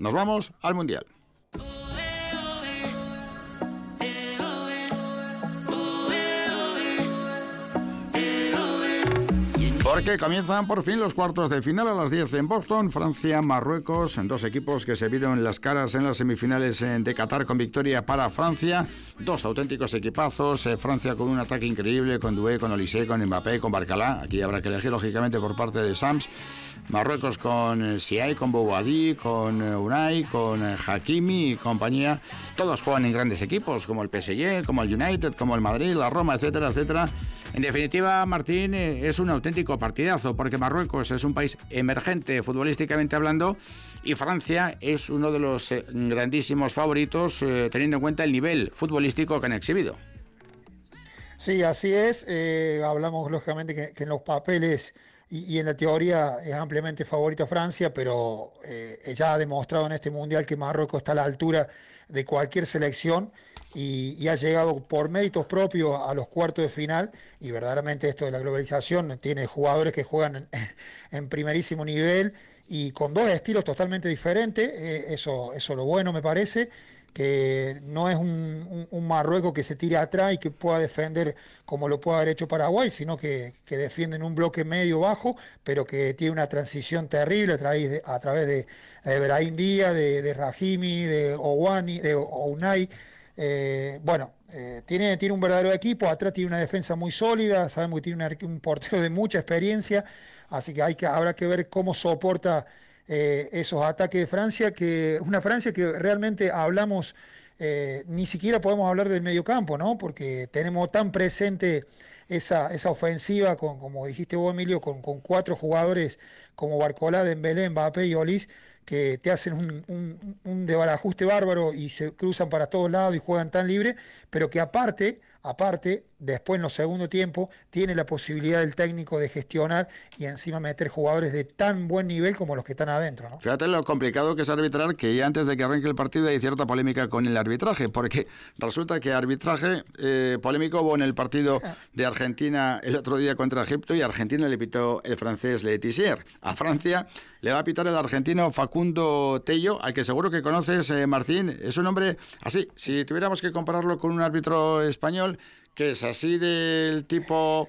Nos vamos al Mundial. Porque comienzan por fin los cuartos de final a las 10 en Boston. Francia, Marruecos, dos equipos que se vieron las caras en las semifinales de Qatar con victoria para Francia. Dos auténticos equipazos. Francia con un ataque increíble, con Doué, con Olise, con Mbappé, con Barcalá. Aquí habrá que elegir lógicamente por parte de Sams. Marruecos con Siay, con Bouhaddi, con Unai, con Hakimi y compañía. Todos juegan en grandes equipos, como el PSG, como el United, como el Madrid, la Roma, etcétera, etcétera. En definitiva, Martín, es un auténtico partidazo, porque Marruecos es un país emergente futbolísticamente hablando y Francia es uno de los grandísimos favoritos, teniendo en cuenta el nivel futbolístico que han exhibido. Sí, así es. Hablamos lógicamente que en los papeles y en la teoría es ampliamente favorito a Francia, pero ya ha demostrado en este Mundial que Marruecos está a la altura de cualquier selección y ha llegado por méritos propios a los cuartos de final, y verdaderamente esto de la globalización tiene jugadores que juegan en primerísimo nivel y con dos estilos totalmente diferentes. Eso lo bueno me parece, que no es un Marruecos que se tire atrás y que pueda defender como lo puede haber hecho Paraguay, sino que defiende en un bloque medio-bajo, pero que tiene una transición terrible a través de Brahim Díaz, de Rahimi, de Ouani, de Unai. Tiene un verdadero equipo, atrás tiene una defensa muy sólida, sabemos que tiene un portero de mucha experiencia, así que habrá que ver cómo soporta esos ataques de Francia, una Francia que realmente hablamos, ni siquiera podemos hablar del mediocampo, ¿no? Porque tenemos tan presente esa ofensiva, como dijiste vos, Emilio, con cuatro jugadores como Barcola, Dembélé, Mbappé y Olise, que te hacen un desbarajuste bárbaro y se cruzan para todos lados y juegan tan libre, pero que aparte, después en los segundos tiempos, tiene la posibilidad del técnico de gestionar y encima meter jugadores de tan buen nivel como los que están adentro, ¿no? Fíjate lo complicado que es arbitrar, que ya antes de que arranque el partido hay cierta polémica con el arbitraje, porque resulta que arbitraje polémico hubo en el partido de Argentina el otro día contra Egipto, y a Argentina le pitó el francés Letizier. A Francia le va a pitar el argentino Facundo Tello, al que seguro que conoces, Martín. Es un hombre así, si tuviéramos que compararlo con un árbitro español, que es así del tipo,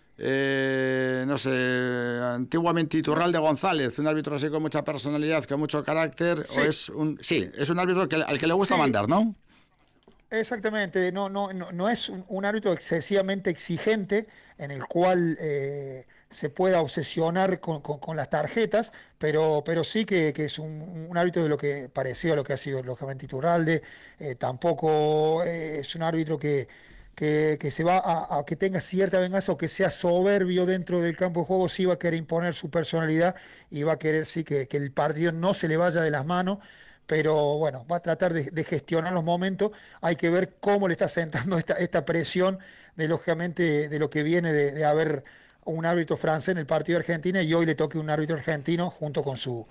no sé, antiguamente Iturralde González, un árbitro así con mucha personalidad, con mucho carácter, sí. Es un árbitro al que le gusta mandar, ¿no? Exactamente, no es un árbitro excesivamente exigente en el cual se pueda obsesionar con las tarjetas, pero sí que es un árbitro de lo que parecido a lo que ha sido lógicamente Iturralde. Tampoco es un árbitro que se va a que tenga cierta venganza o que sea soberbio dentro del campo de juego. Sí va a querer imponer su personalidad y va a querer que el partido no se le vaya de las manos, pero bueno, va a tratar de gestionar los momentos. Hay que ver cómo le está sentando esta presión lógicamente de lo que viene de haber un árbitro francés en el partido de Argentina, y hoy le toque un árbitro argentino junto con sus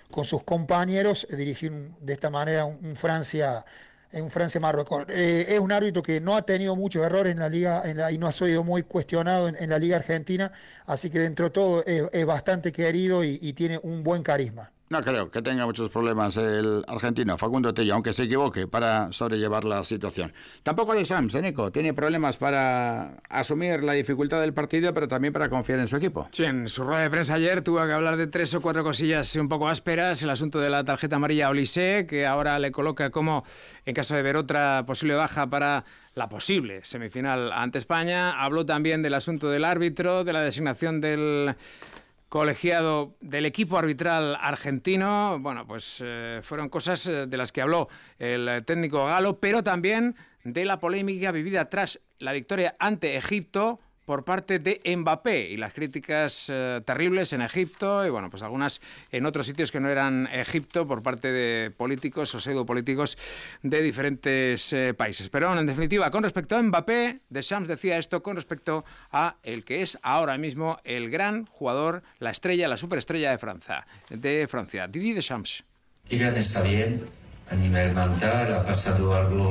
compañeros dirigir de esta manera un Francia-Marruecos. Es un árbitro que no ha tenido muchos errores en la liga y no ha sido muy cuestionado en la liga argentina, así que dentro de todo es bastante querido y tiene un buen carisma. No creo que tenga muchos problemas el argentino Facundo Tello, aunque se equivoque, para sobrellevar la situación. Tampoco de Sams, Nico, tiene problemas para asumir la dificultad del partido, pero también para confiar en su equipo. Sí, en su rueda de prensa ayer tuvo que hablar de 3 o 4 cosillas un poco ásperas. El asunto de la tarjeta amarilla a Olise, que ahora le coloca como, en caso de ver otra posible baja para la posible semifinal ante España. Habló también del asunto del árbitro, de la designación del colegiado del equipo arbitral argentino. Bueno, pues fueron cosas de las que habló el técnico galo, pero también de la polémica vivida tras la victoria ante Egipto por parte de Mbappé y las críticas terribles en Egipto y bueno, pues algunas en otros sitios que no eran Egipto por parte de políticos o pseudopolíticos de diferentes países. Pero en definitiva, con respecto a Mbappé, Deschamps decía esto con respecto a el que es ahora mismo el gran jugador, la estrella, la superestrella de Francia, Didier Deschamps. Kylian está bien a nivel mental, ha pasado algo